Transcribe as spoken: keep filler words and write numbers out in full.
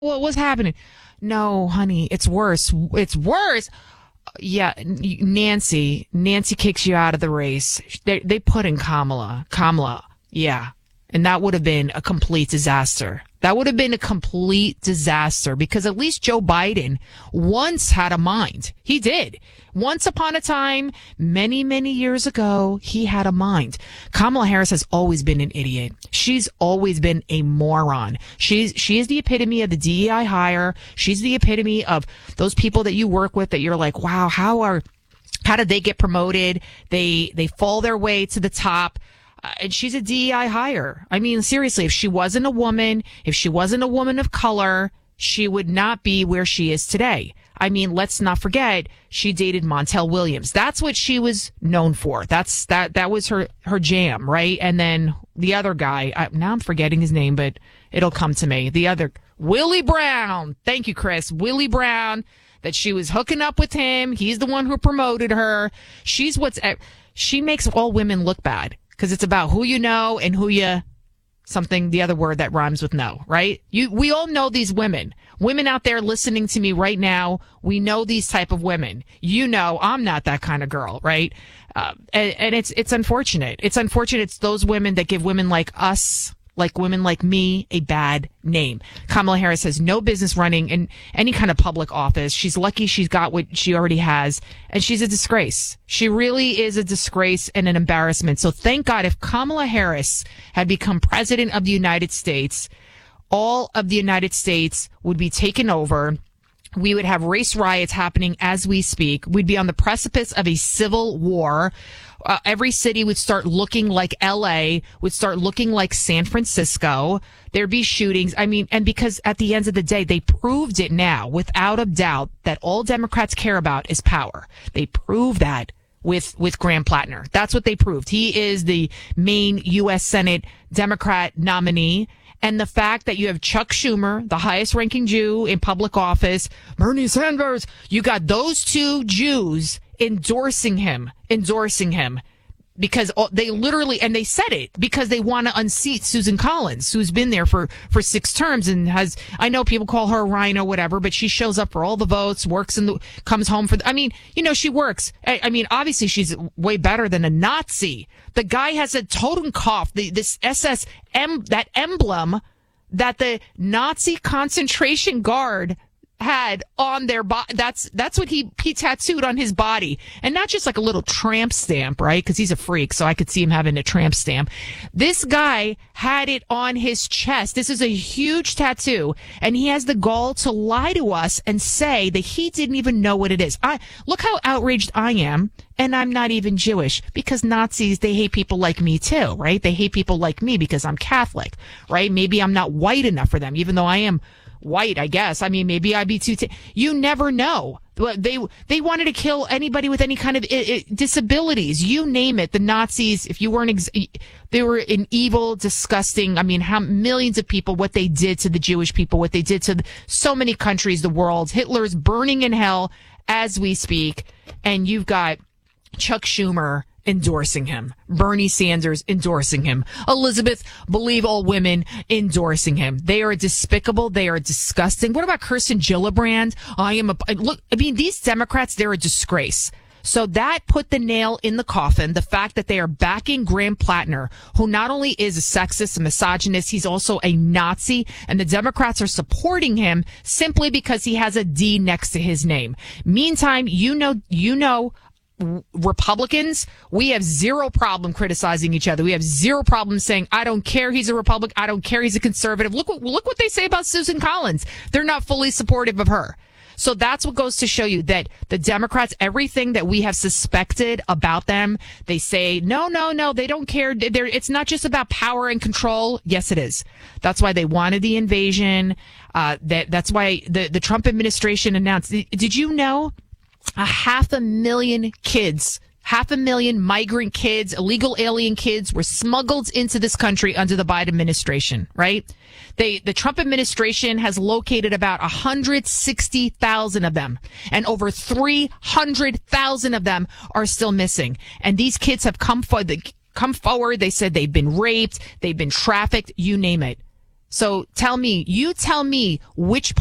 What was happening? No, honey, it's worse. It's worse. Yeah, Nancy. Nancy kicks you out of the race. They they put in Kamala. Kamala. Yeah. And that would have been a complete disaster. That would have been a complete disaster because at least Joe Biden once had a mind. He did. Once upon a time, many, many years ago, he had a mind. Kamala Harris has always been an idiot. She's always been a moron. She's, she is the epitome of the D E I hire. She's the epitome of those people that you work with that you're like, wow, how are, how did they get promoted? They, they fall their way to the top. Uh, and she's a D E I hire. I mean, seriously, if she wasn't a woman, if she wasn't a woman of color, she would not be where she is today. I mean, let's not forget, she dated Montel Williams. That's what she was known for. That's that that was her, her jam, right? And then the other guy, I, now I'm forgetting his name, but it'll come to me. The other, Willie Brown. Thank you, Chris. Willie Brown, that she was hooking up with him. He's the one who promoted her. She's what's, she makes all women look bad. Because it's about who you know and who you, something, the other word that rhymes with no, right? You, we all know these women. Women out there listening to me right now, we know these type of women. You know, I'm not that kind of girl, right? Uh, and, and it's, it's unfortunate. It's unfortunate. It's those women that give women like us, like women like me, a bad name. Kamala Harris has no business running in any kind of public office. She's lucky she's got what she already has, and she's a disgrace. She really is a disgrace and an embarrassment. So thank God if Kamala Harris had become president of the United States, all of the United States would be taken over. We would have race riots happening as we speak. We'd be on the precipice of a civil war. Uh, every city would start looking like L A, would start looking like San Francisco. There'd be shootings. I mean, and because at the end of the day, they proved it now without a doubt that all Democrats care about is power. They proved that with, with Graham Plattner. That's what they proved. He is the main U S Senate Democrat nominee. And the fact that you have Chuck Schumer, the highest ranking Jew in public office, Bernie Sanders, you got those two Jews endorsing him, endorsing him because they literally, and they said it because they want to unseat Susan Collins, who's been there for, for six terms and has, I know people call her a rhino, whatever, but she shows up for all the votes, works in the, comes home for, the, I mean, you know, she works. I, I mean, obviously she's way better than a Nazi. The guy has a Totenkopf, the, this S S M, that emblem that the Nazi concentration guard had on their body. That's, that's what he, he tattooed on his body. And not just like a little tramp stamp, right? Cause he's a freak. So I could see him having a tramp stamp. This guy had it on his chest. This is a huge tattoo. And he has the gall to lie to us and say that he didn't even know what it is. I, look how outraged I am. And I'm not even Jewish because Nazis, they hate people like me too, right? They hate people like me because I'm Catholic, right? Maybe I'm not white enough for them, even though I am white, I guess. I mean, maybe I'd be too, t- you never know. They, they wanted to kill anybody with any kind of I- I disabilities. You name it. The Nazis, if you weren't, ex- they were an evil, disgusting, I mean, how millions of people, what they did to the Jewish people, what they did to the, so many countries, the world. Hitler's burning in hell as we speak. And you've got Chuck Schumer endorsing him, Bernie Sanders endorsing him, Elizabeth Believe All Women endorsing him. They are despicable. They are disgusting. What about Kirsten Gillibrand? I am a, look, I mean, these Democrats, they're a disgrace. So that put the nail in the coffin, the fact that they are backing Graham Plattner, who not only is a sexist, a misogynist, he's also a Nazi, and the Democrats are supporting him simply because he has a D next to his name. Meantime, you know, you know, Republicans, we have zero problem criticizing each other. We have zero problem saying, I don't care he's a Republican. I don't care he's a conservative. Look what, look what they say about Susan Collins. They're not fully supportive of her. So that's what goes to show you that the Democrats, everything that we have suspected about them, they say, no, no, no, they don't care. They're, it's not just about power and control. Yes, it is. That's why they wanted the invasion. Uh, that, that's why the, the Trump administration announced, did you know a half a million kids, half a million migrant kids, illegal alien kids were smuggled into this country under the Biden administration, right? They, the Trump administration has located about one hundred sixty thousand of them, and over three hundred thousand of them are still missing. And these kids have come forward, come forward. They said they've been raped, they've been trafficked, you name it. So tell me, you tell me which part